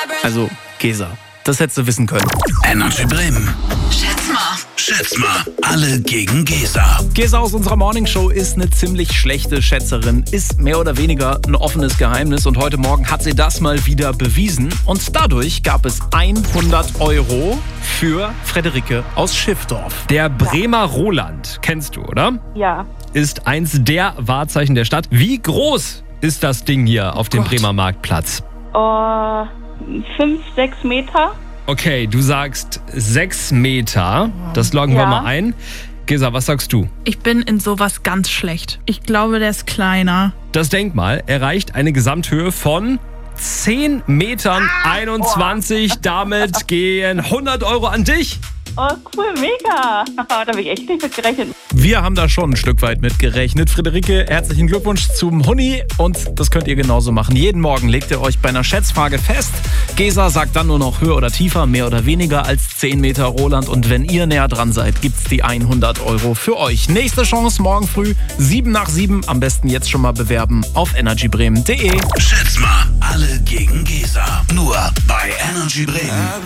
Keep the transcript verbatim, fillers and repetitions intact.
Also, Gesa, das hättest du wissen können. Energy Bremen. Schätz mal. Schätz mal, alle gegen Gesa. Gesa aus unserer Morningshow ist eine ziemlich schlechte Schätzerin, ist mehr oder weniger ein offenes Geheimnis und heute Morgen hat sie das mal wieder bewiesen und dadurch gab es hundert Euro für Frederike aus Schiffdorf. Der Bremer Roland, kennst du, oder? Ja. Ist eins der Wahrzeichen der Stadt. Wie groß ist das Ding hier auf dem Gott. Bremer Marktplatz? Oh, fünf, sechs Meter. Okay, du sagst sechs Meter. Das loggen wir Ja. mal ein. Gesa, was sagst du? Ich bin in sowas ganz schlecht. Ich glaube, der ist kleiner. Das Denkmal erreicht eine Gesamthöhe von zehn Metern einundzwanzig. Damit gehen hundert Euro an dich. Oh, cool, mega. Da habe ich echt nicht mit gerechnet. Wir haben da schon ein Stück weit mit gerechnet. Friederike, herzlichen Glückwunsch zum Huni und das könnt ihr genauso machen. Jeden Morgen legt ihr euch bei einer Schätzfrage fest. Gesa sagt dann nur noch höher oder tiefer, mehr oder weniger als zehn Meter Roland und wenn ihr näher dran seid, gibt's die hundert Euro für euch. Nächste Chance morgen früh, sieben nach sieben. Am besten jetzt schon mal bewerben auf energybremen punkt de. Schätz mal, alle gegen Gesa. Nur bei Energy Bremen.